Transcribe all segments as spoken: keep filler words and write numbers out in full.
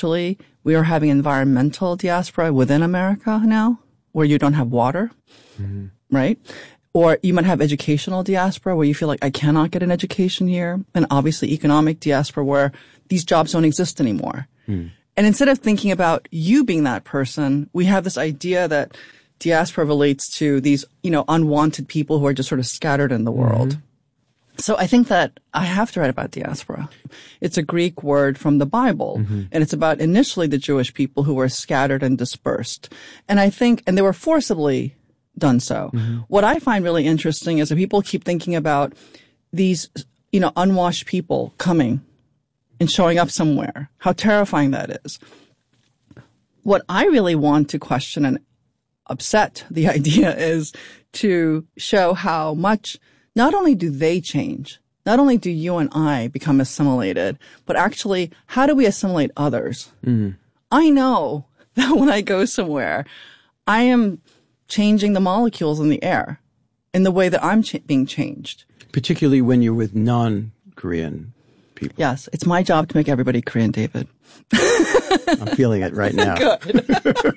actually we are having environmental diaspora within America now, where you don't have water, mm-hmm. right? Or you might have educational diaspora where you feel like I cannot get an education here. And obviously economic diaspora where these jobs don't exist anymore. Mm. And instead of thinking about you being that person, we have this idea that diaspora relates to these, you know, unwanted people who are just sort of scattered in the world. Mm-hmm. So I think that I have to write about diaspora. It's a Greek word from the Bible. Mm-hmm. And it's about initially the Jewish people who were scattered and dispersed. And I think, and they were forcibly done so. Mm-hmm. What I find really interesting is that people keep thinking about these, you know, unwashed people coming and showing up somewhere, how terrifying that is. What I really want to question and upset the idea is to show how much not only do they change, not only do you and I become assimilated, but actually how do we assimilate others? Mm-hmm. I know that when I go somewhere, I am changing the molecules in the air in the way that I'm ch- being changed. Particularly when you're with non-Korean people. Yes. It's my job to make everybody Korean, David. I'm feeling it right now. Good.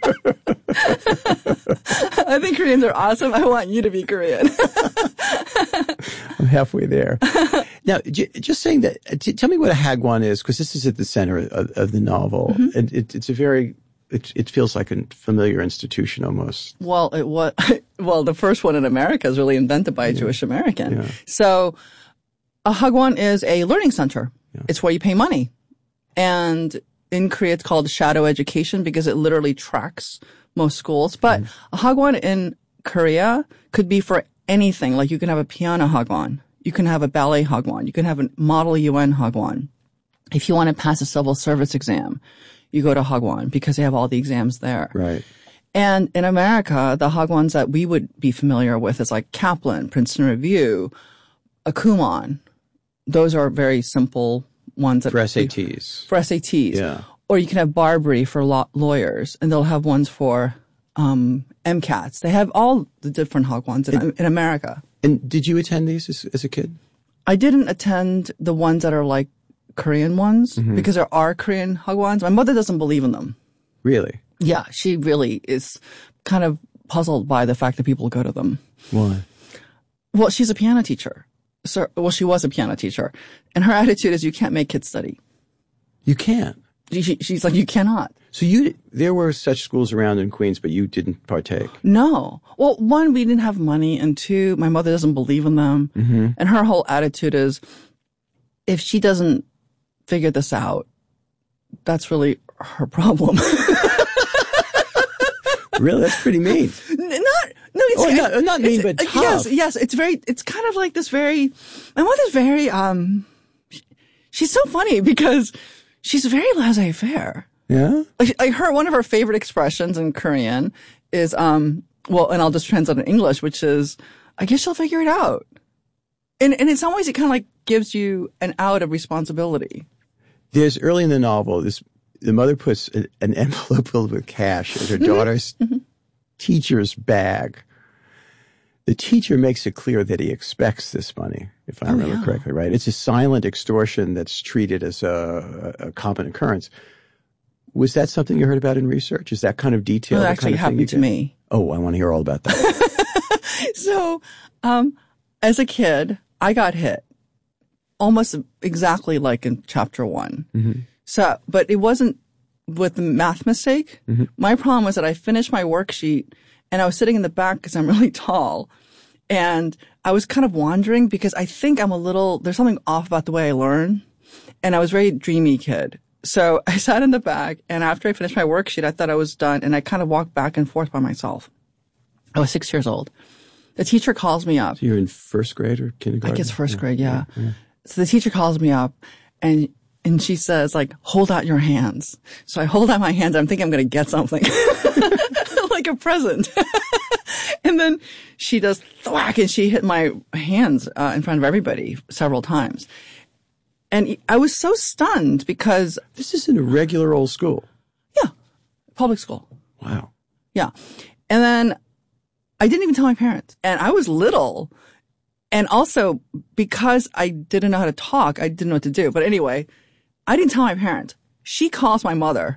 I think Koreans are awesome. I want you to be Korean. I'm halfway there. Now, j- just saying that, t- tell me what a hagwon is, because this is at the center of, of the novel. Mm-hmm. And it, it's a very... It, it feels like a familiar institution almost. Well, it was, well, the first one in America is really invented by a yeah. Jewish American. Yeah. So a hagwon is a learning center. Yeah. It's where you pay money. And in Korea, it's called shadow education because it literally tracks most schools. But mm. a hagwon in Korea could be for anything. Like you can have a piano hagwon. You can have a ballet hagwon. You can have a model U N hagwon. If you want to pass a civil service exam, you go to hagwon because they have all the exams there. Right. And in America, the hagwons that we would be familiar with is like Kaplan, Princeton Review, a Kumon. Those are very simple ones. That for S A Ts. For S A Ts. Yeah. Or you can have Barbary for law- lawyers, and they'll have ones for um, MCATs. They have all the different hagwons in, in America. And did you attend these as, as a kid? I didn't attend the ones that are like Korean ones mm-hmm. because there are Korean hagwons. My mother doesn't believe in them. Really? Yeah, she really is kind of puzzled by the fact that people go to them. Why? Well, she's a piano teacher. So, well, she was a piano teacher. And her attitude is you can't make kids study. You can't? She, she's like, you cannot. So you, there were such schools around in Queens, but you didn't partake? No. Well, one, we didn't have money. And two, my mother doesn't believe in them. Mm-hmm. And her whole attitude is if she doesn't figure this out, that's really her problem. Really? That's pretty mean. Not, no, it's oh, not, not mean, but tough. Yes, yes. It's very, it's kind of like this very, my mother's very, um, she's so funny because she's very laissez-faire. Yeah? Like, like her, one of her favorite expressions in Korean is, um, well, and I'll just translate in English, which is, I guess she'll figure it out. And, and in some ways it kind of like gives you an out of responsibility. There's early in the novel, this, the mother puts a, an envelope filled with cash in her daughter's mm-hmm. teacher's bag. The teacher makes it clear that he expects this money, if I oh, remember yeah. correctly, right? It's a silent extortion that's treated as a, a common occurrence. Was that something you heard about in research? Is that kind of detail? Well, it actually kind of happened to me. Oh, I want to hear all about that. So, um, as a kid, I got hit almost exactly like in chapter one. Mm-hmm. So, but it wasn't with the math mistake. Mm-hmm. My problem was that I finished my worksheet and I was sitting in the back because I'm really tall. And I was kind of wandering because I think I'm a little, there's something off about the way I learn. And I was a very dreamy kid. So I sat in the back, and after I finished my worksheet, I thought I was done, and I kind of walked back and forth by myself. I was six years old. The teacher calls me up. So you're in first grade or kindergarten? I guess first yeah, grade, yeah. yeah, yeah. So the teacher calls me up, and and she says, like, hold out your hands. So I hold out my hands. I'm thinking I'm going to get something, like a present. And then she does thwack, and she hit my hands uh, in front of everybody several times. And I was so stunned because this is in a regular old school. Yeah. Public school. Wow. Yeah. And then I didn't even tell my parents. And I was little. And also because I didn't know how to talk, I didn't know what to do. But anyway, I didn't tell my parents. She calls my mother